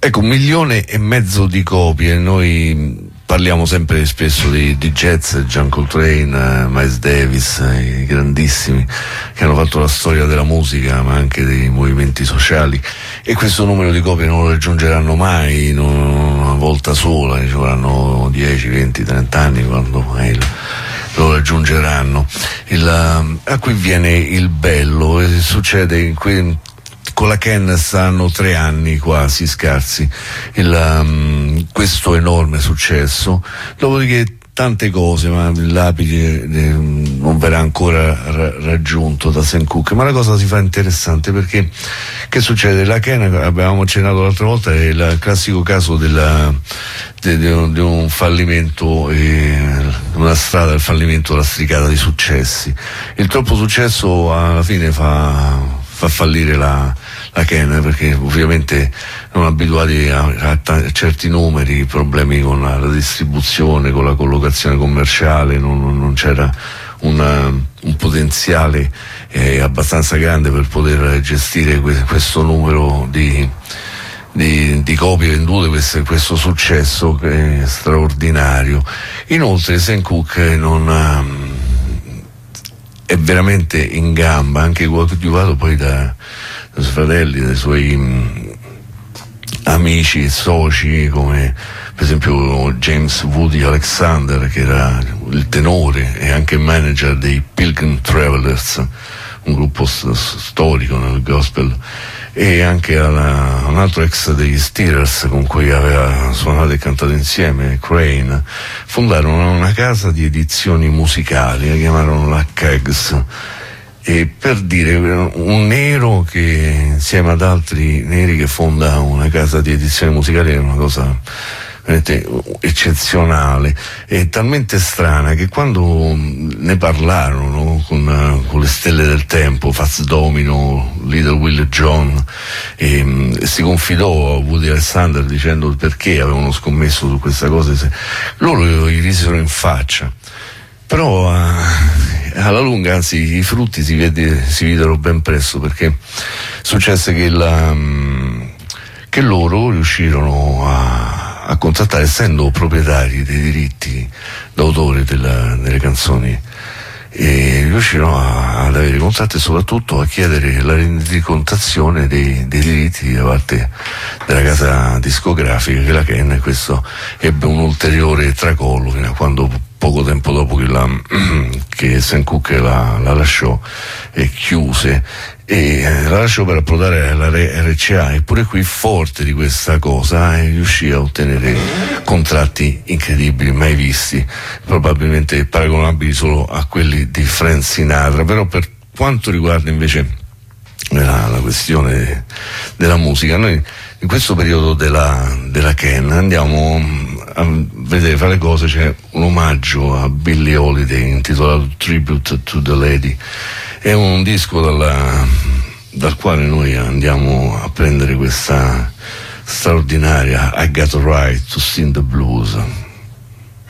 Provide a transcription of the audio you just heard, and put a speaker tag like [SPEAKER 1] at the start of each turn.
[SPEAKER 1] Ecco, 1,5 milioni di copie. Noi parliamo sempre e spesso di jazz, John Coltrane, Miles Davis, i grandissimi che hanno fatto la storia della musica ma anche dei movimenti sociali, e questo numero di copie non lo raggiungeranno mai in una volta sola, ci vorranno 10, 20, 30 anni quando mai lo raggiungeranno. A cui viene il bello, e succede con la Ken stanno 3 anni quasi scarsi questo enorme successo, dopodiché tante cose, ma l'abile non verrà ancora raggiunto da Sam Cooke. Ma la cosa si fa interessante perché che succede? La Ken, avevamo accennato l'altra volta, è il classico caso di un fallimento, una strada del fallimento lastricata di successi. Il troppo successo alla fine fa fallire la Ken, perché ovviamente non abituati a certi numeri, problemi con la distribuzione, con la collocazione commerciale, non c'era un potenziale abbastanza grande per poter gestire questo numero di copie vendute, questo successo che è straordinario. Inoltre Sam Cooke è veramente in gamba, anche coadiuvato poi dai suoi fratelli, dai suoi amici e soci, come per esempio James Woody Alexander, che era il tenore e anche manager dei Pilgrim Travelers, un gruppo storico nel gospel, e anche un altro ex degli Steelers con cui aveva suonato e cantato insieme, Crane. Fondarono una casa di edizioni musicali, la chiamarono la Kegs, e per dire, un nero che insieme ad altri neri che fonda una casa di edizioni musicali è una cosa veramente eccezionale e talmente strana che quando ne parlarono con le stelle del tempo, Fats Domino, Little Willie John, e si confidò a Woody Alexander dicendo perché avevano scommesso su questa cosa, loro gli risero in faccia. Però alla lunga, anzi, i frutti si videro ben presto, perché successe che loro riuscirono a contrattare, essendo proprietari dei diritti d'autore delle canzoni, e riuscirono ad avere contratti e soprattutto a chiedere la rendicontazione dei diritti da parte della casa discografica, che la Ken, e questo ebbe un ulteriore tracollo fino a quando, poco tempo dopo che Sam Cooke la lasciò e chiuse, e la lasciò per approdare alla RCA, eppure qui, forte di questa cosa, riuscì a ottenere contratti incredibili, mai visti, probabilmente paragonabili solo a quelli di Frank Sinatra. Però per quanto riguarda invece la questione della musica, noi in questo periodo della Ken andiamo a vedere fare cose. C'è un omaggio a Billie Holiday intitolato Tribute to the Lady. È un disco dal quale noi andiamo a prendere questa straordinaria I Got a Right to Sing the Blues.